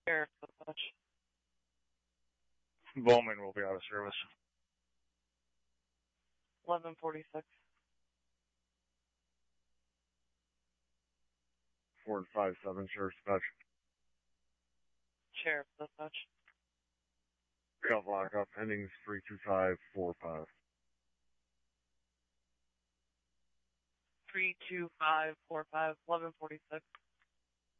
Sheriff Dispatch. Bowman will be out of service. 1146. 457, Sheriff's Dispatch. Sheriff Dispatch. Got lockup, endings 32545. 32545, 1146.